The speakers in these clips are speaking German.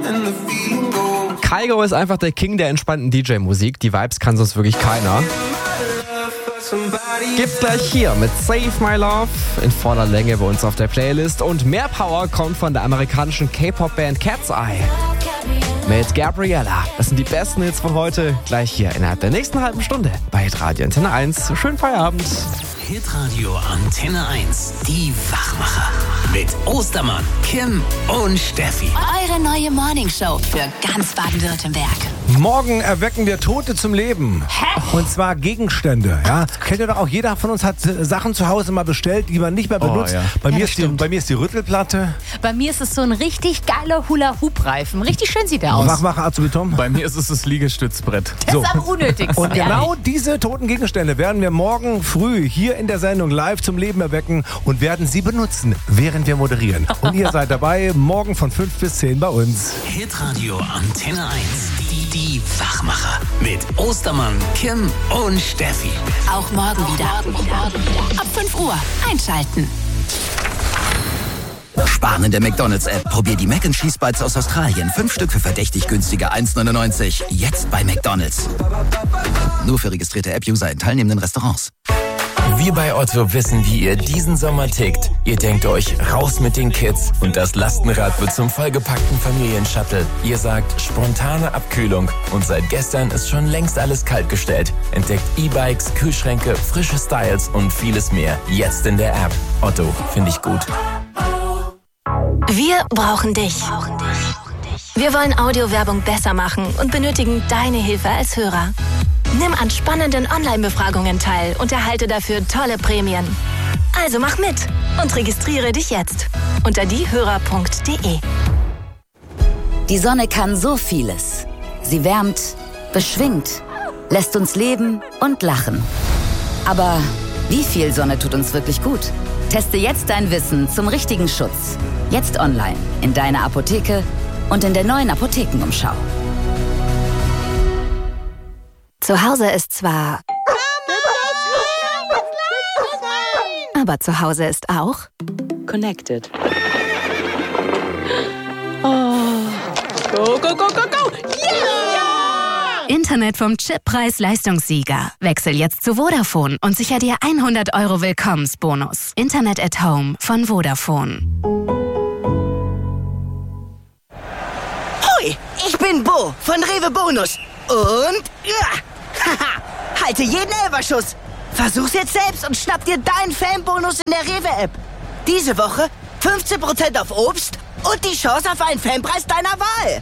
Kygo ist einfach der King der entspannten DJ-Musik. Die Vibes kann sonst wirklich keiner. Gibt's gleich hier mit Save My Love in voller Länge bei uns auf der Playlist. Und mehr Power kommt von der amerikanischen K-Pop-Band Cat's Eye mit Gabriella. Das sind die besten Hits von heute, gleich hier innerhalb der nächsten halben Stunde bei Hitradio Antenne 1. Schönen Feierabend. Hitradio Antenne 1, die Wachmacher. Mit Ostermann, Kim und Steffi. Eure neue Morningshow für ganz Baden-Württemberg. Morgen erwecken wir Tote zum Leben. Hä? Und zwar Gegenstände. Ja? Kennt ihr doch auch, jeder von uns hat Sachen zu Hause mal bestellt, die man nicht mehr benutzt. Ja. Bei mir ist die Rüttelplatte. Bei mir ist es so ein richtig geiler Hula-Hoop-Reifen. Richtig schön sieht der aus. Wachmacher Azubitom. Bei mir ist es das Liegestützbrett. Das ist am unnötigsten. Und genau diese toten Gegenstände werden wir morgen früh hier in der Sendung live zum Leben erwecken und werden sie benutzen, während wir moderieren. Und ihr seid dabei, morgen von 5 bis 10 bei uns. Hitradio Antenne 1, die Wachmacher. Mit Ostermann, Kim und Steffi. Auch morgen wieder. Ab 5 Uhr einschalten. Sparen in der McDonald's-App. Probier die Mac & Cheese Bites aus Australien. 5 Stück für verdächtig günstige 1,99. Jetzt bei McDonald's. Nur für registrierte App-User in teilnehmenden Restaurants. Wir bei Otto wissen, wie ihr diesen Sommer tickt. Ihr denkt euch, raus mit den Kids und das Lastenrad wird zum vollgepackten Familienshuttle. Ihr sagt, spontane Abkühlung und seit gestern ist schon längst alles kaltgestellt. Entdeckt E-Bikes, Kühlschränke, frische Styles und vieles mehr. Jetzt in der App. Otto, finde ich gut. Wir brauchen dich. Wir wollen Audiowerbung besser machen und benötigen deine Hilfe als Hörer. Nimm an spannenden Online-Befragungen teil und erhalte dafür tolle Prämien. Also mach mit und registriere dich jetzt unter diehörer.de. Die Sonne kann so vieles. Sie wärmt, beschwingt, lässt uns leben und lachen. Aber wie viel Sonne tut uns wirklich gut? Teste jetzt dein Wissen zum richtigen Schutz. Jetzt online, in deiner Apotheke und in der neuen Apothekenumschau. Zu Hause ist zwar... Aber zu Hause ist auch... Connected. Oh. Go, go, go, go, go! Yeah! Internet vom Chippreis-Leistungssieger. Wechsel jetzt zu Vodafone und sicher dir 100 € Willkommensbonus. Internet at Home von Vodafone. Hoi, ich bin Bo von Rewe Bonus. Und... Ja. Haha, halte jeden Elferschuss. Versuch's jetzt selbst und schnapp dir deinen Fanbonus in der Rewe-App. Diese Woche 15% auf Obst und die Chance auf einen Fanpreis deiner Wahl.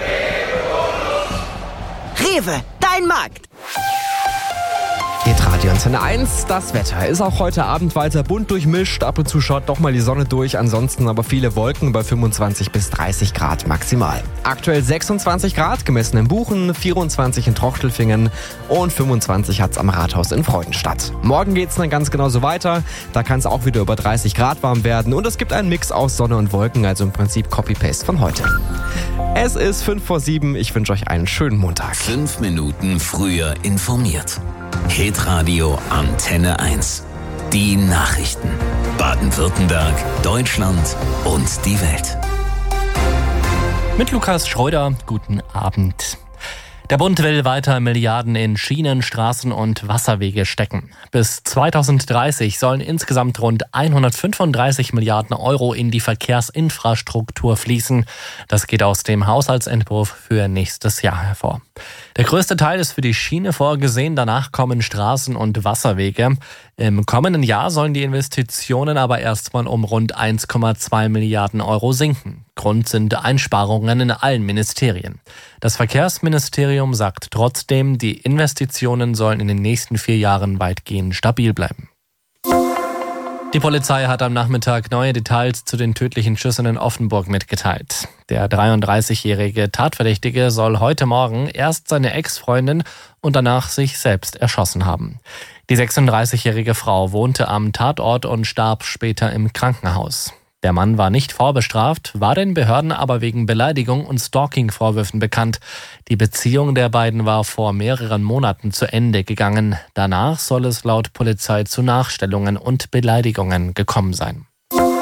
Rewe, dein Markt. Hitradio Antenne 1, das Wetter ist auch heute Abend weiter bunt durchmischt. Ab und zu schaut doch mal die Sonne durch, ansonsten aber viele Wolken bei 25 bis 30 Grad maximal. Aktuell 26 Grad, gemessen in Buchen, 24 in Trochtelfingen und 25 hat's am Rathaus in Freudenstadt. Morgen geht's dann ganz genauso weiter, da kann es auch wieder über 30 Grad warm werden und es gibt einen Mix aus Sonne und Wolken, also im Prinzip Copy-Paste von heute. Es ist 5 vor 7, ich wünsche euch einen schönen Montag. 5 Minuten früher informiert. Hitradio Antenne 1. Die Nachrichten. Baden-Württemberg, Deutschland und die Welt. Mit Lukas Schröder, guten Abend. Der Bund will weiter Milliarden in Schienen, Straßen und Wasserwege stecken. Bis 2030 sollen insgesamt rund 135 Milliarden € in die Verkehrsinfrastruktur fließen. Das geht aus dem Haushaltsentwurf für nächstes Jahr hervor. Der größte Teil ist für die Schiene vorgesehen, danach kommen Straßen und Wasserwege. Im kommenden Jahr sollen die Investitionen aber erstmal um rund 1,2 Milliarden € sinken. Grund sind Einsparungen in allen Ministerien. Das Verkehrsministerium sagt trotzdem, die Investitionen sollen in den nächsten 4 Jahren weitgehend stabil bleiben. Die Polizei hat am Nachmittag neue Details zu den tödlichen Schüssen in Offenburg mitgeteilt. Der 33-jährige Tatverdächtige soll heute Morgen erst seine Ex-Freundin und danach sich selbst erschossen haben. Die 36-jährige Frau wohnte am Tatort und starb später im Krankenhaus. Der Mann war nicht vorbestraft, war den Behörden aber wegen Beleidigung und Stalking-Vorwürfen bekannt. Die Beziehung der beiden war vor mehreren Monaten zu Ende gegangen. Danach soll es laut Polizei zu Nachstellungen und Beleidigungen gekommen sein.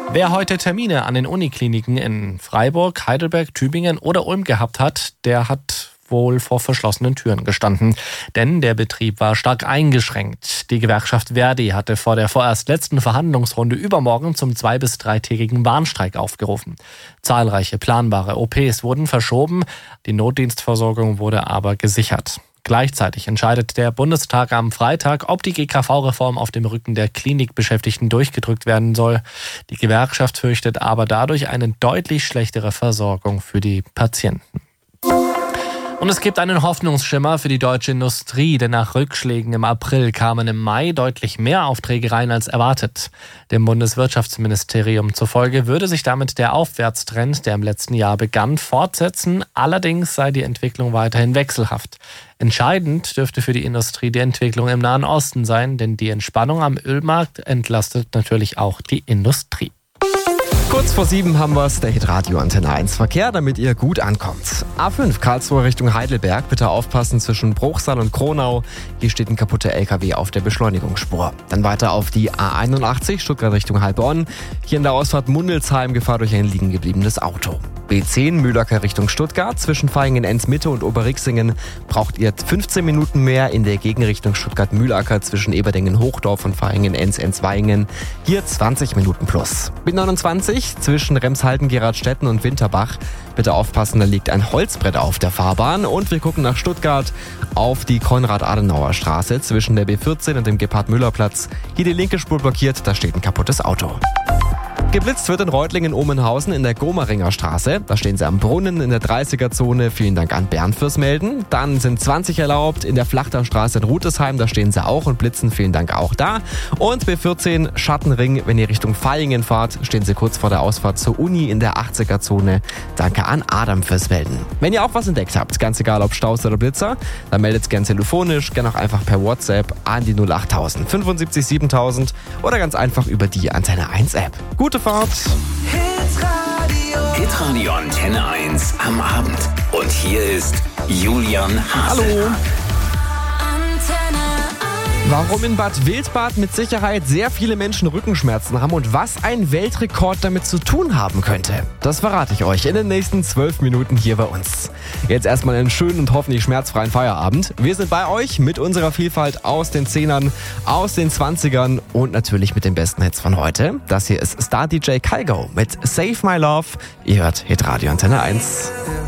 Wer heute Termine an den Unikliniken in Freiburg, Heidelberg, Tübingen oder Ulm gehabt hat, der hat wohl vor verschlossenen Türen gestanden. Denn der Betrieb war stark eingeschränkt. Die Gewerkschaft Verdi hatte vor der vorerst letzten Verhandlungsrunde übermorgen zum 2- bis 3-tägigen Warnstreik aufgerufen. Zahlreiche planbare OPs wurden verschoben, die Notdienstversorgung wurde aber gesichert. Gleichzeitig entscheidet der Bundestag am Freitag, ob die GKV-Reform auf dem Rücken der Klinikbeschäftigten durchgedrückt werden soll. Die Gewerkschaft fürchtet aber dadurch eine deutlich schlechtere Versorgung für die Patienten. Und es gibt einen Hoffnungsschimmer für die deutsche Industrie, denn nach Rückschlägen im April kamen im Mai deutlich mehr Aufträge rein als erwartet. Dem Bundeswirtschaftsministerium zufolge würde sich damit der Aufwärtstrend, der im letzten Jahr begann, fortsetzen. Allerdings sei die Entwicklung weiterhin wechselhaft. Entscheidend dürfte für die Industrie die Entwicklung im Nahen Osten sein, denn die Entspannung am Ölmarkt entlastet natürlich auch die Industrie. Kurz vor 7 haben wir es, der Hitradio Antenne 1 Verkehr, damit ihr gut ankommt. A5 Karlsruhe Richtung Heidelberg, bitte aufpassen zwischen Bruchsal und Kronau. Hier steht ein kaputter LKW auf der Beschleunigungsspur. Dann weiter auf die A81 Stuttgart Richtung Heilbronn. Hier in der Ausfahrt Mundelsheim Gefahr durch ein liegen gebliebenes Auto. B10 Mühlacker Richtung Stuttgart. Zwischen Vaihingen-Enz-Mitte und Oberrixingen braucht ihr 15 Minuten mehr. In der Gegenrichtung Stuttgart-Mühlacker zwischen Eberdingen-Hochdorf und Vaihingen-Enz-Enzweingen. Hier 20 Minuten plus. B29 zwischen Remshalden, Geradstetten und Winterbach. Bitte aufpassen, da liegt ein Holzbrett auf der Fahrbahn. Und wir gucken nach Stuttgart auf die Konrad-Adenauer-Straße zwischen der B14 und dem Gebhard-Müller-Platz. Hier die linke Spur blockiert, da steht ein kaputtes Auto. Geblitzt wird in Reutlingen-Omenhausen in der Gomeringer Straße. Da stehen sie am Brunnen in der 30er-Zone. Vielen Dank an Bernd fürs Melden. Dann sind 20 erlaubt in der Flachterstraße in Rutesheim. Da stehen sie auch und blitzen. Vielen Dank auch da. Und B14 Schattenring, wenn ihr Richtung Vaihingen fahrt, stehen sie kurz vor der Ausfahrt zur Uni in der 80er-Zone. Danke an Adam fürs Melden. Wenn ihr auch was entdeckt habt, ganz egal ob Staus oder Blitzer, dann meldet's gern telefonisch, gern auch einfach per WhatsApp an die 08000 75 7000 oder ganz einfach über die Antenne 1 App. Gute Fahrt! Hitradio Antenne 1 am Abend. Und hier ist Julian Hase. Hallo! Warum in Bad Wildbad mit Sicherheit sehr viele Menschen Rückenschmerzen haben und was ein Weltrekord damit zu tun haben könnte, das verrate ich euch in den nächsten 12 Minuten hier bei uns. Jetzt erstmal einen schönen und hoffentlich schmerzfreien Feierabend. Wir sind bei euch mit unserer Vielfalt aus den 10ern, aus den 20ern und natürlich mit den besten Hits von heute. Das hier ist Star DJ Kygo mit Save My Love. Ihr hört Hitradio Antenne 1.